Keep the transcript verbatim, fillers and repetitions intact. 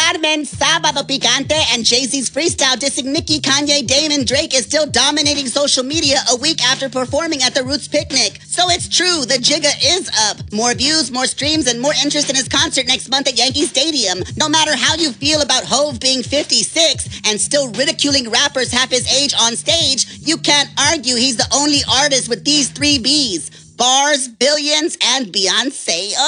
Carmen Sábado Picante and Jay-Z's freestyle dissing Nicki, Kanye, Dame, and Drake is still dominating social media a week after performing at the Roots picnic. So it's true, the Jigga is up. More views, more streams, and more interest in his concert next month at Yankee Stadium. No matter how you feel about Hove being fifty-six and still ridiculing rappers half his age on stage, you can't argue he's the only artist with these three B's: bars, billions, and Beyonce.